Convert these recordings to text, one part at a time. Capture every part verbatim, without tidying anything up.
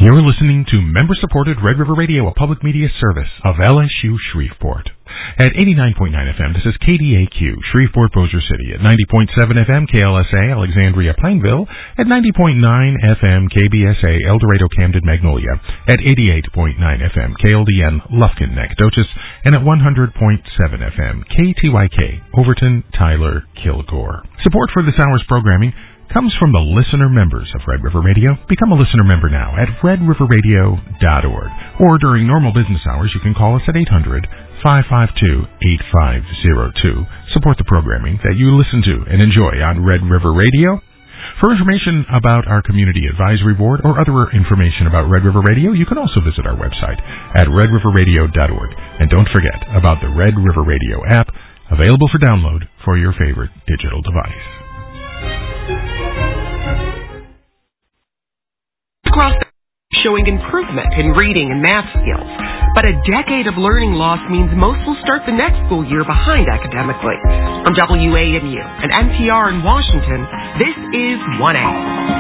You're listening to member-supported Red River Radio, a public media service of L S U Shreveport. At eighty-nine point nine F M, this is K D A Q, Shreveport, Bossier City. At ninety point seven F M, K L S A, Alexandria, Plainville. At ninety point nine F M, K B S A, El Dorado, Camden, Magnolia. At eighty-eight point nine F M, K L D N, Lufkin, Nacogdoches. And at one hundred point seven F M, K T Y K, Overton, Tyler, Kilgore. Support for this hour's programming comes from the listener members of Red River Radio. Become a listener member now at red river radio dot org. Or during normal business hours, you can call us at eight hundred, five five two, eight five zero two. Support the programming that you listen to and enjoy on Red River Radio. For information about our Community Advisory Board or other information about Red River Radio, you can also visit our website at red river radio dot org. And don't forget about the Red River Radio app, available for download for your favorite digital device. Across the showing improvement in reading and math skills. But a decade of learning loss means most will start the next school year behind academically. From W A M U and N P R in Washington, this is one A.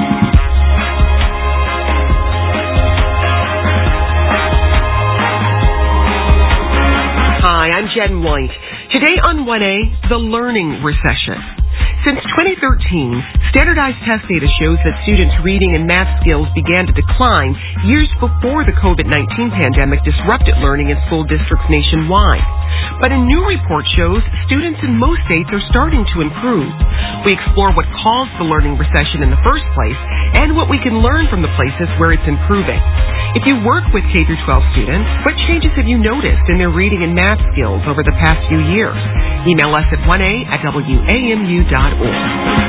Hi, I'm Jen White. Today on one A, the learning recession. Since twenty thirteen, standardized test data shows that students' reading and math skills began to decline years before the COVID nineteen pandemic disrupted learning in school districts nationwide. But a new report shows students in most states are starting to improve. We explore what caused the learning recession in the first place and what we can learn from the places where it's improving. If you work with K through twelve students, what changes have you noticed in their reading and math skills over the past few years? Email us at one A at W A M U dot org.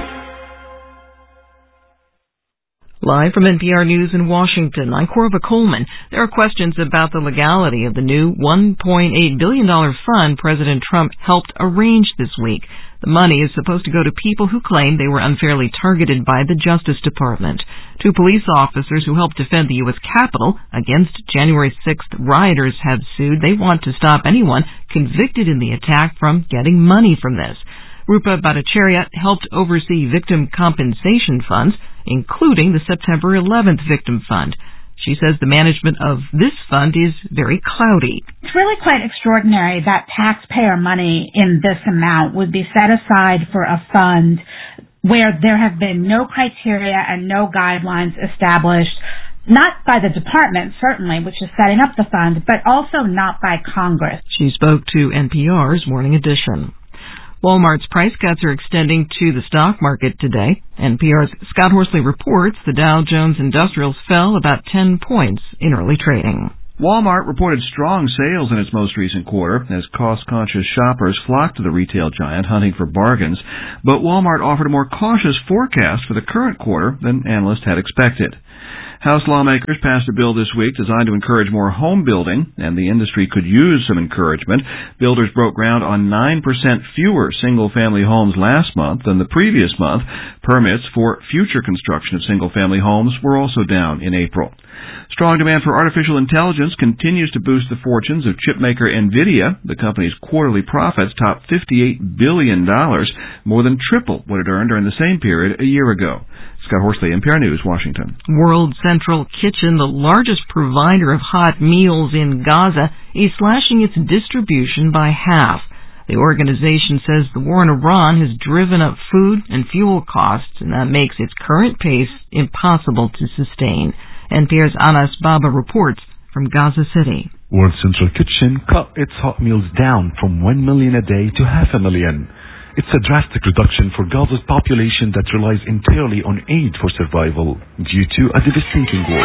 Live from N P R News in Washington, I'm Corva Coleman. There are questions about the legality of the new one point eight billion dollars fund President Trump helped arrange this week. The money is supposed to go to people who claim they were unfairly targeted by the Justice Department. Two police officers who helped defend the U S Capitol against January sixth rioters have sued. They want to stop anyone convicted in the attack from getting money from this. Rupa Bhattacharya helped oversee victim compensation funds, including the September eleventh Victim Fund. She says the management of this fund is very cloudy. It's really quite extraordinary that taxpayer money in this amount would be set aside for a fund where there have been no criteria and no guidelines established, not by the department, certainly, which is setting up the fund, but also not by Congress. She spoke to N P R's Morning Edition. Walmart's price cuts are extending to the stock market today. N P R's Scott Horsley reports the Dow Jones Industrials fell about ten points in early trading. Walmart reported strong sales in its most recent quarter as cost-conscious shoppers flocked to the retail giant hunting for bargains, but Walmart offered a more cautious forecast for the current quarter than analysts had expected. House lawmakers passed a bill this week designed to encourage more home building, and the industry could use some encouragement. Builders broke ground on nine percent fewer single-family homes last month than the previous month. Permits for future construction of single-family homes were also down in April. Strong demand for artificial intelligence continues to boost the fortunes of chipmaker NVIDIA. The company's quarterly profits topped fifty-eight billion dollars, more than triple what it earned during the same period a year ago. Scott Horsley, N P R News, Washington. World Central Kitchen, the largest provider of hot meals in Gaza, is slashing its distribution by half. The organization says the war in Iran has driven up food and fuel costs, and that makes its current pace impossible to sustain. N P R's Anas Baba reports from Gaza City. World Central Kitchen cut its hot meals down from one million a day to half a million. It's a drastic reduction for Gaza's population that relies entirely on aid for survival due to a devastating war.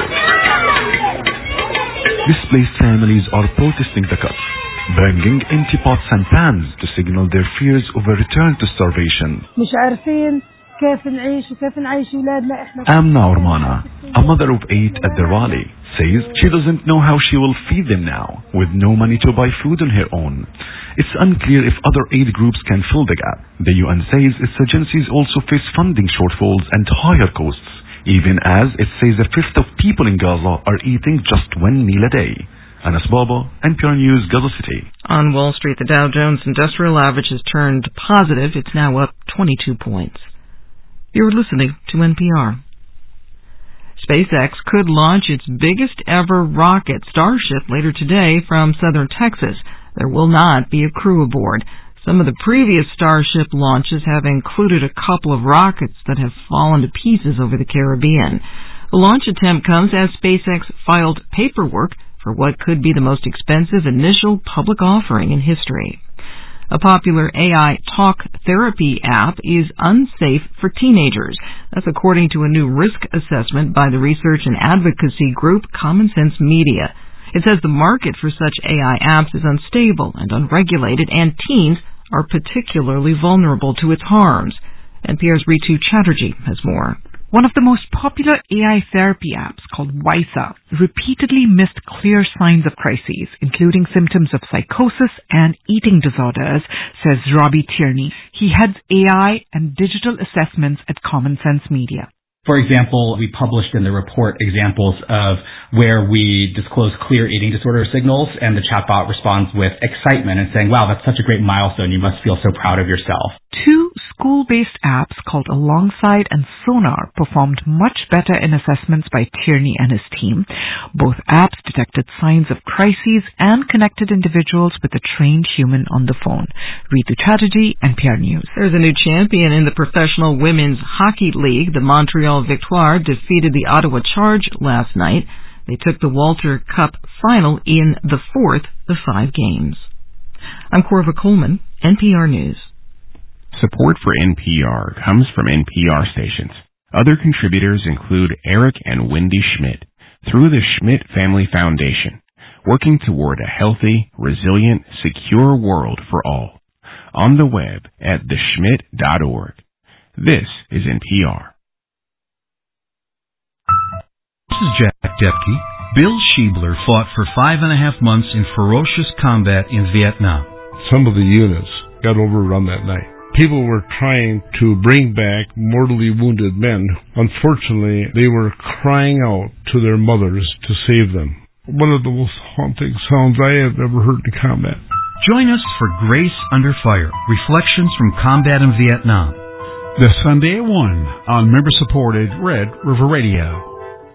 Displaced families are protesting the cuts, bringing empty pots and pans to signal their fears of a return to starvation. Amna Ormana, a mother of eight at the rally, says she doesn't know how she will feed them now, with no money to buy food on her own. It's unclear if other aid groups can fill the gap. The U N says its agencies also face funding shortfalls and higher costs, even as it says a fifth of people in Gaza are eating just one meal a day. Anas Baba, N P R News, Gaza City. On Wall Street, the Dow Jones Industrial Average has turned positive. It's now up twenty-two points. You're listening to N P R. SpaceX could launch its biggest ever rocket, Starship, later today from southern Texas. There will not be a crew aboard. Some of the previous Starship launches have included a couple of rockets that have fallen to pieces over the Caribbean. The launch attempt comes as SpaceX filed paperwork for what could be the most expensive initial public offering in history. A popular A I talk therapy app is unsafe for teenagers. That's according to a new risk assessment by the research and advocacy group Common Sense Media. It says the market for such A I apps is unstable and unregulated, and teens are particularly vulnerable to its harms. N P R's Ritu Chatterjee has more. One of the most popular A I therapy apps, called Wysa, repeatedly missed clear signs of crises, including symptoms of psychosis and eating disorders, says Robbie Tierney. He heads A I and digital assessments at Common Sense Media. For example, we published in the report examples of where we disclose clear eating disorder signals, and the chatbot responds with excitement and saying, wow, that's such a great milestone. You must feel so proud of yourself. Two school-based apps called Alongside and Sonar performed much better in assessments by Tierney and his team. Both apps detected signs of crises and connected individuals with a trained human on the phone. Ritu Chatterjee, N P R News. There's a new champion in the Professional Women's Hockey League. The Montreal Victoire defeated the Ottawa Charge last night. They took the Walter Cup final in the fourth of five games. I'm Corva Coleman, N P R News. Support for N P R comes from N P R stations. Other contributors include Eric and Wendy Schmidt through the Schmidt Family Foundation, working toward a healthy, resilient, secure world for all. On the web at the schmidt dot org. This is N P R. This is Jack Depke. Bill Schiebler fought for five and a half months in ferocious combat in Vietnam. Some of the units got overrun that night. People were trying to bring back mortally wounded men. Unfortunately, they were crying out to their mothers to save them. One of the most haunting sounds I have ever heard in combat. Join us for Grace Under Fire, Reflections from Combat in Vietnam. This Sunday at one on member-supported Red River Radio.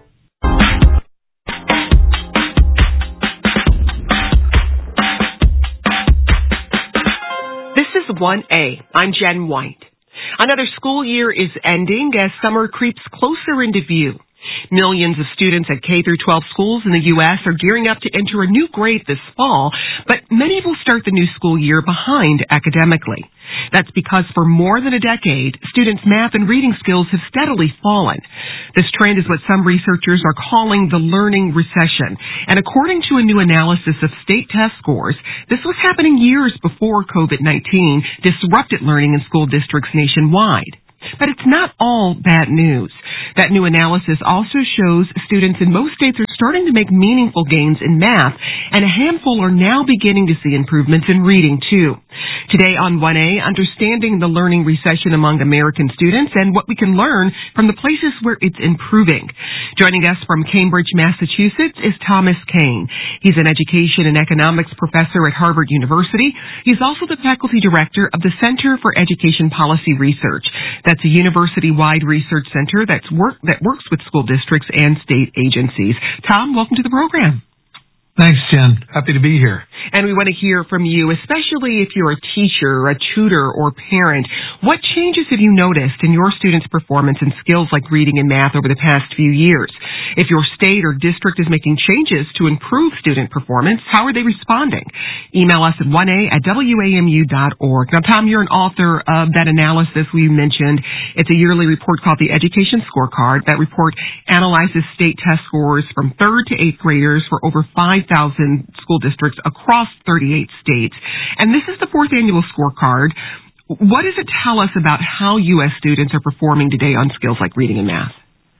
one A. I'm Jen White. Another school year is ending as summer creeps closer into view. Millions of students at K through twelve schools in the U S are gearing up to enter a new grade this fall, but many will start the new school year behind academically. That's because for more than a decade, students' math and reading skills have steadily fallen. This trend is what some researchers are calling the learning recession. And according to a new analysis of state test scores, this was happening years before COVID nineteen disrupted learning in school districts nationwide. But it's not all bad news. That new analysis also shows students in most states are starting to make meaningful gains in math, and a handful are now beginning to see improvements in reading, too. Today on one A, understanding the learning recession among American students and what we can learn from the places where it's improving. Joining us from Cambridge, Massachusetts is Thomas Kane. He's an education and economics professor at Harvard University. He's also the faculty director of the Center for Education Policy Research. That's a university-wide research center that's work, that works with school districts and state agencies. Tom, welcome to the program. Thanks, Jen. Happy to be here. And we want to hear from you, especially if you're a teacher, a tutor, or parent. What changes have you noticed in your students' performance and skills like reading and math over the past few years? If your state or district is making changes to improve student performance, how are they responding? Email us at one A at W A M U dot org. Now, Tom, you're an author of that analysis we mentioned. It's a yearly report called the Education Scorecard. That report analyzes state test scores from third to eighth graders for over five thousand school districts across thirty-eight states. And this is the fourth annual scorecard. What does it tell us about how U S students are performing today on skills like reading and math?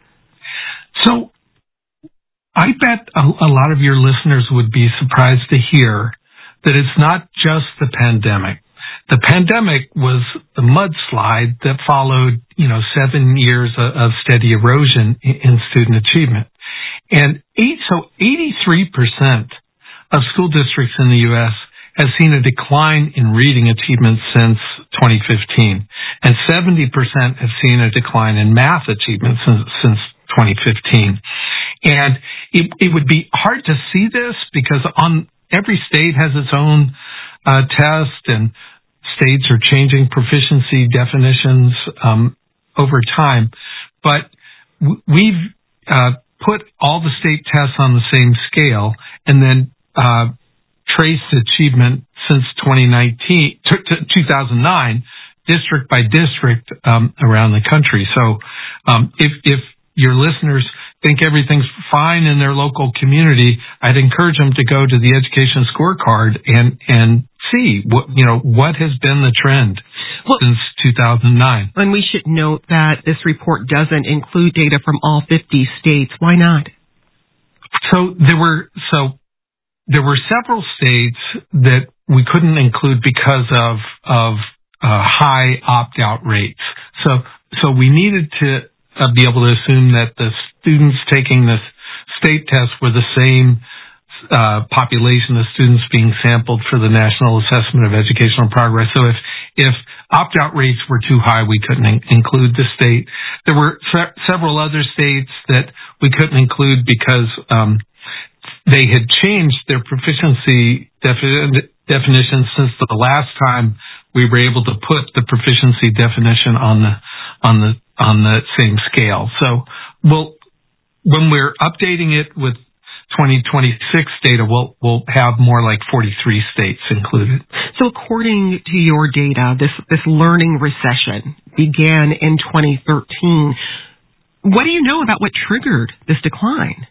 So I bet a, a lot of your listeners would be surprised to hear that it's not just the pandemic. The pandemic was the mudslide that followed, you know, seven years of, of steady erosion in, in student achievement. And eight, so eighty-three percent of school districts in the U S have seen a decline in reading achievement since twenty fifteen, and seventy percent have seen a decline in math achievement since, since twenty fifteen. And it, it would be hard to see this because on every state has its own uh, test, and states are changing proficiency definitions um, over time. But w- we've uh, put all the state tests on the same scale and then uh, traced achievement since twenty nineteen, t- t- two thousand nine, district by district um, around the country. So um, if, if your listeners think everything's fine in their local community, I'd encourage them to go to the education scorecard and, and see what, you know, what has been the trend well, since two thousand nine. And we should note that this report doesn't include data from all fifty states. Why not? So there were, so there were several states that we couldn't include because of, of, uh, high opt-out rates. So, so we needed to uh, be able to assume that the students taking this state test were the same uh, population of students being sampled for the National Assessment of Educational Progress. So if, if opt-out rates were too high, we couldn't in- include the state. There were se- several other states that we couldn't include because um, they had changed their proficiency defi- definition since the last time we were able to put the proficiency definition on the on the on the same scale. So we'll when we're updating it with twenty twenty-six data, we'll we'll have more like forty-three states included. So according to your data, this this learning recession began in twenty thirteen. What do you know about what triggered this decline?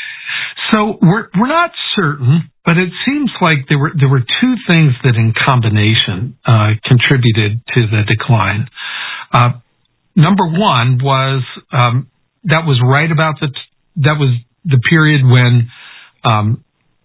So we're we're not certain, but it seems like there were there were two things that in combination uh, contributed to the decline. Uh, number one was um, that was right about the t- that was the period when um,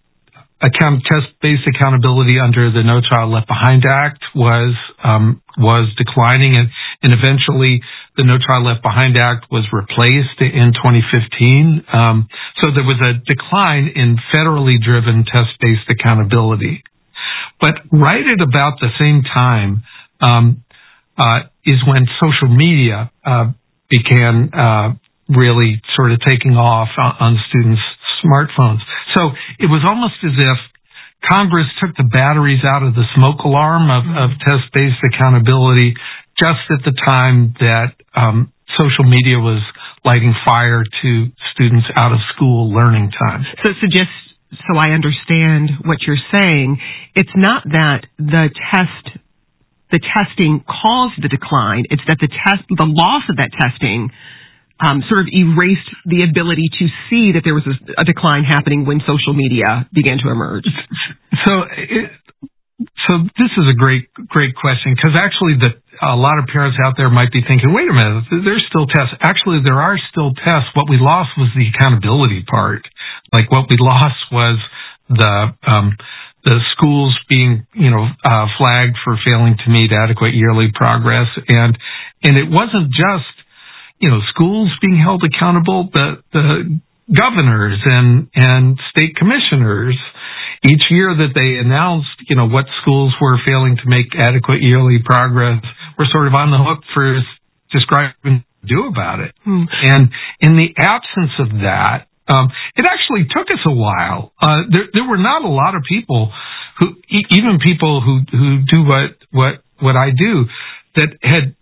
account test-based accountability under the No Child Left Behind Act was um, was declining, and, and eventually the No Child Left Behind Act was replaced in twenty fifteen. Um, so there was a decline in federally driven test-based accountability. But right at about the same time um, uh, is when social media uh, began uh, really sort of taking off on, on students' smartphones. So it was almost as if Congress took the batteries out of the smoke alarm of, of test-based accountability just at the time that um, social media was lighting fire to students out of school learning time. So, so just so I understand what you're saying, it's not that the test, the testing caused the decline. It's that the test, the loss of that testing Um, sort of erased the ability to see that there was a, a decline happening when social media began to emerge. So, it, so this is a great, great question, because actually, the, a lot of parents out there might be thinking, "Wait a minute, there's still tests." Actually, there are still tests. What we lost was the accountability part. Like what we lost was the um, the schools being, you know, uh, flagged for failing to meet adequate yearly progress, and and it wasn't just, you know, schools being held accountable, the, the governors and, and state commissioners, each year that they announced, you know, what schools were failing to make adequate yearly progress, were sort of on the hook for describing what to do about it. Hmm. And in the absence of that, um, it actually took us a while. Uh, there, there were not a lot of people who, even people who, who do what, what, what I do, that had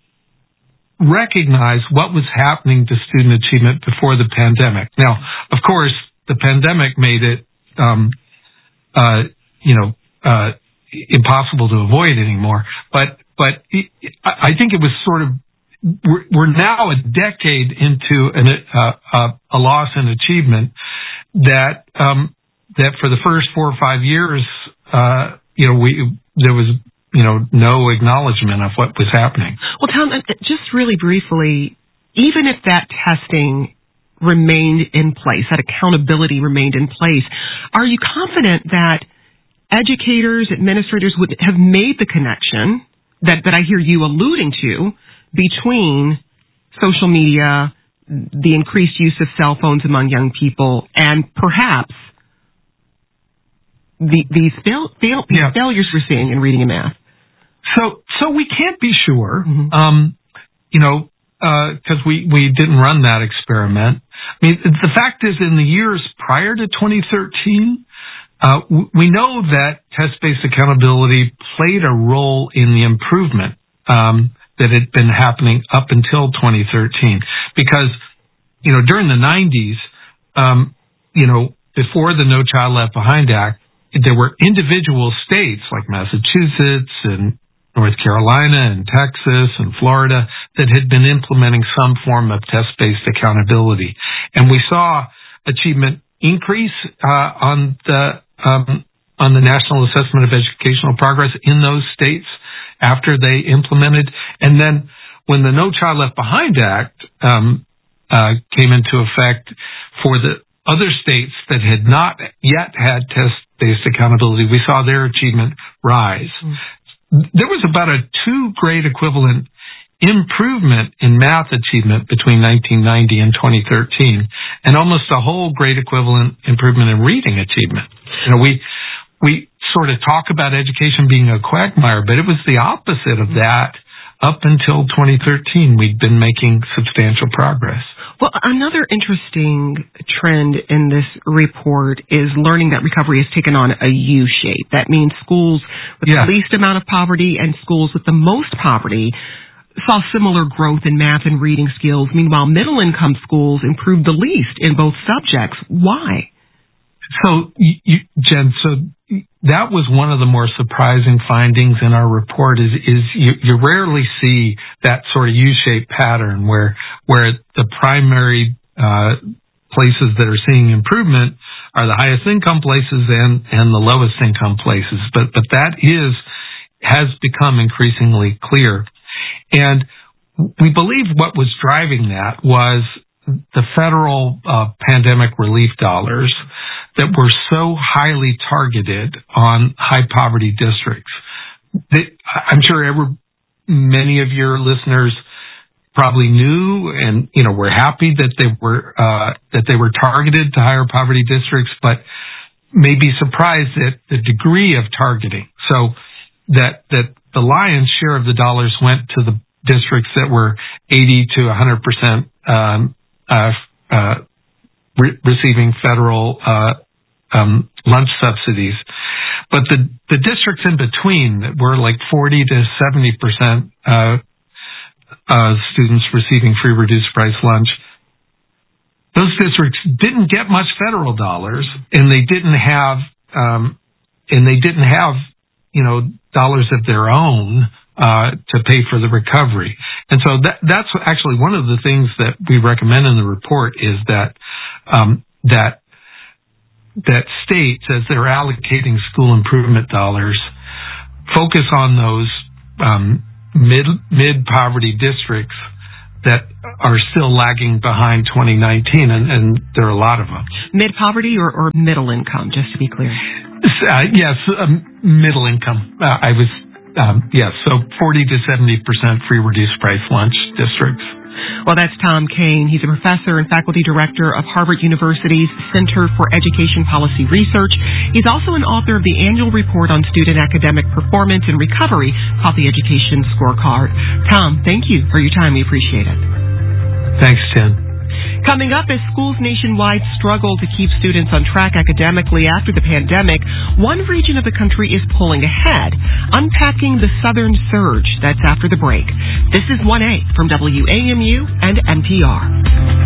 recognize what was happening to student achievement before the pandemic. Now, of course, the pandemic made it, um, uh, you know, uh, impossible to avoid anymore. But, but it, I think it was sort of, we're, we're now a decade into an, uh, uh, a loss in achievement that, um, that for the first four or five years, uh, you know, we, there was, you know, no acknowledgement of what was happening. Well, Tom, just really briefly, even if that testing remained in place, that accountability remained in place, are you confident that educators, administrators would have made the connection that, that I hear you alluding to between social media, the increased use of cell phones among young people, and perhaps the, these fail, fail, yeah. failures we're seeing in reading and math? So, so we can't be sure, mm-hmm. um, you know, because uh, we, we didn't run that experiment. I mean, the fact is, in the years prior to twenty thirteen, uh, we know that test-based accountability played a role in the improvement um, that had been happening up until twenty thirteen. Because, you know, during the nineties, um, you know, before the No Child Left Behind Act, there were individual states like Massachusetts and North Carolina and Texas and Florida that had been implementing some form of test-based accountability. And we saw achievement increase uh, on the um, on the National Assessment of Educational Progress in those states after they implemented. And then when the No Child Left Behind Act um, uh, came into effect for the other states that had not yet had test-based accountability, we saw their achievement rise. Mm. There was about a two grade equivalent improvement in math achievement between nineteen ninety and twenty thirteen, and almost a whole grade equivalent improvement in reading achievement. You know, we we sort of talk about education being a quagmire, but it was the opposite of that. Up until twenty thirteen, we'd been making substantial progress. Well, another interesting trend in this report is learning that recovery has taken on a U shape. That means schools with yeah. the least amount of poverty and schools with the most poverty saw similar growth in math and reading skills. Meanwhile, middle-income schools improved the least in both subjects. Why? So, you, Jen, so that was one of the more surprising findings in our report is, is you, you rarely see that sort of U-shaped pattern where, where the primary, uh, places that are seeing improvement are the highest income places and, and the lowest income places. But, but that is, has become increasingly clear. And we believe what was driving that was the federal, uh, pandemic relief dollars that were so highly targeted on high poverty districts. That I'm sure every, many of your listeners probably knew and, you know, were happy that they were, uh, that they were targeted to higher poverty districts, but may be surprised at the degree of targeting. So that, that the lion's share of the dollars went to the districts that were eighty to one hundred percent, um, uh, uh, re- receiving federal uh, um, lunch subsidies. But the, the districts in between that were like forty to seventy percent uh, uh, students receiving free reduced price lunch, those districts didn't get much federal dollars, and they didn't have um, and they didn't have you know dollars of their own uh, to pay for the recovery. And so that, that's actually one of the things that we recommend in the report is that, um, that, that states, as they're allocating school improvement dollars, focus on those, um, mid, mid-poverty districts that are still lagging behind twenty nineteen, and, and there are a lot of them. Mid-poverty or, or middle income, just to be clear? Uh, yes, um, middle income. Uh, I was Um, yes, so forty to seventy percent free reduced price lunch districts. Well, that's Tom Kane. He's a professor and faculty director of Harvard University's Center for Education Policy Research. He's also an author of the annual report on student academic performance and recovery called the Education Scorecard. Tom, thank you for your time. We appreciate it. Thanks, Jen. Coming up, as schools nationwide struggle to keep students on track academically after the pandemic, one region of the country is pulling ahead, unpacking the southern surge. That's after the break. This is one A from W A M U and N P R.